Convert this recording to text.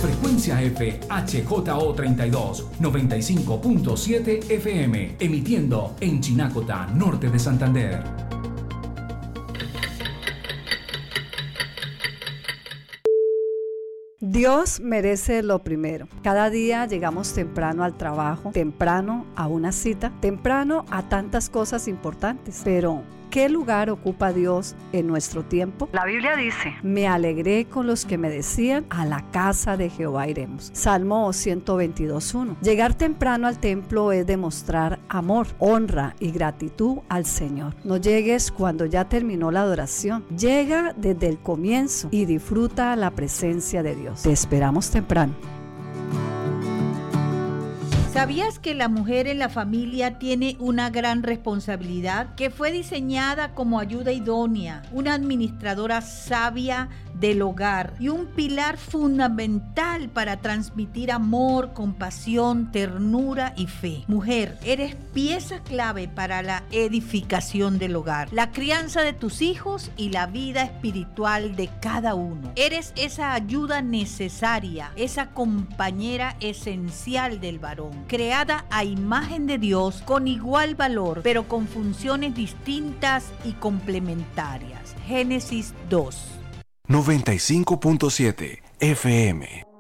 Frecuencia F HJO32 95.7 FM, emitiendo en Chinacota, norte de Santander. Dios merece lo primero. Cada día llegamos temprano al trabajo, temprano a una cita, temprano a tantas cosas importantes. Pero, ¿qué lugar ocupa Dios en nuestro tiempo? La Biblia dice: me alegré con los que me decían, a la casa de Jehová iremos. Salmo 122:1. Llegar temprano al templo es demostrar amor, honra y gratitud al Señor. No llegues cuando ya terminó la adoración. Llega desde el comienzo y disfruta la presencia de Dios. Te esperamos temprano. ¿Sabías que la mujer en la familia tiene una gran responsabilidad? Que fue diseñada como ayuda idónea, una administradora sabia del hogar y un pilar fundamental para transmitir amor, compasión, ternura y fe. Mujer, eres pieza clave para la edificación del hogar, la crianza de tus hijos y la vida espiritual de cada uno. Eres esa ayuda necesaria, esa compañera esencial del varón, creada a imagen de Dios con igual valor, pero con funciones distintas y complementarias. Génesis 2. 95.7 FM.